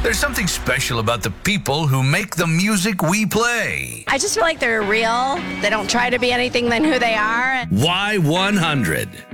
There's something special about the people who make the music we play. I just feel like they're real. They don't try to be anything than who they are. Y100.